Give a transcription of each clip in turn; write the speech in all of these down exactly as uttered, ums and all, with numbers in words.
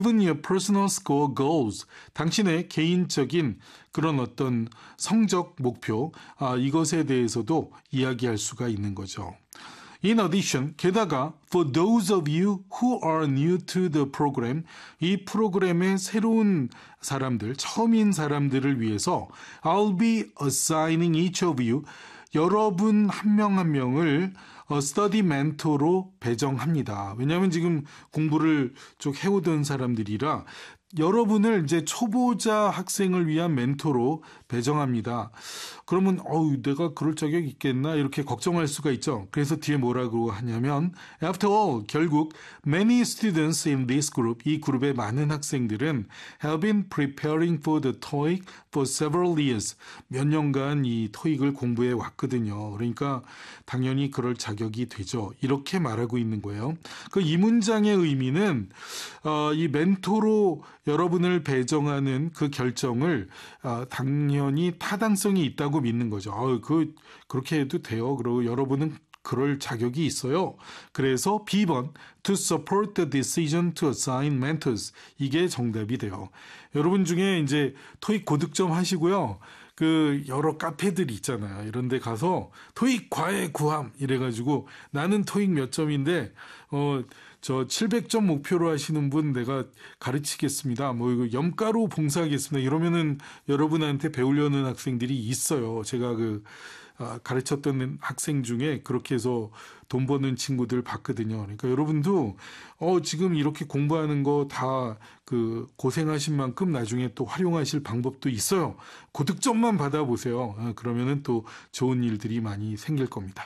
Even your personal score goals, 당신의 개인적인 그런 어떤 성적 목표, 아, 이것에 대해서도 이야기할 수가 있는 거죠. In addition, 게다가 for those of you who are new to the program, 이 프로그램의 새로운 사람들, 처음인 사람들을 위해서 I'll be assigning each of you, 여러분 한 명 한 명을 스터디 멘토로 배정합니다. 왜냐하면 지금 공부를 쭉 해오던 사람들이라 여러분을 이제 초보자 학생을 위한 멘토로 배정합니다. 그러면 어우 내가 그럴 자격 있겠나 이렇게 걱정할 수가 있죠. 그래서 뒤에 뭐라고 하냐면 After all, 결국 many students in this group, 이 그룹의 많은 학생들은 have been preparing for the 토익 for several years. 몇 년간 이 토익을 공부해 왔거든요. 그러니까 당연히 그럴 자격이 되죠. 이렇게 말하고 있는 거예요. 그 이 문장의 의미는 어, 이 멘토로 여러분을 배정하는 그 결정을 어, 당연히 타당성이 있다고 믿는 거죠. 어, 그 그렇게 해도 돼요. 그리고 여러분은 그럴 자격이 있어요. 그래서 비 번 to support the decision to assign mentors, 이게 정답이 돼요. 여러분 중에 이제 토익 고득점 하시고요. 그 여러 카페들이 있잖아요. 이런 데 가서 토익 과외 구함 이래가지고 나는 토익 몇 점인데 어 저 칠백 점 목표로 하시는 분 내가 가르치겠습니다. 뭐 이거 염가로 봉사하겠습니다. 이러면은 여러분한테 배우려는 학생들이 있어요. 제가 그 아, 가르쳤던 학생 중에 그렇게 해서 돈 버는 친구들 봤거든요. 그러니까 여러분도 어 지금 이렇게 공부하는 거 다 그 고생하신 만큼 나중에 또 활용하실 방법도 있어요. 고득점만 받아보세요. 아, 그러면은 또 좋은 일들이 많이 생길 겁니다.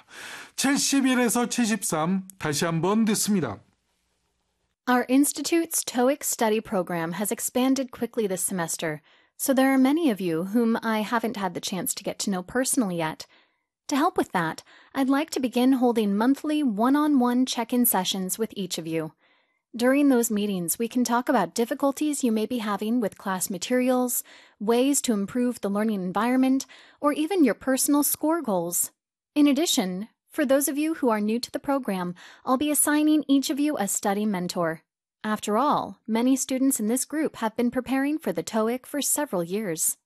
칠십일에서 칠십삼 다시 한번 듣습니다. Our institute's TOEIC study program has expanded quickly this semester, so there are many of you whom I haven't had the chance to get to know personally yet. To help with that, I'd like to begin holding monthly one-on-one check-in sessions with each of you. During those meetings, we can talk about difficulties you may be having with class materials, ways to improve the learning environment, or even your personal score goals. In addition, for those of you who are new to the program, I'll be assigning each of you a study mentor. After all, many students in this group have been preparing for the TOEIC for several years.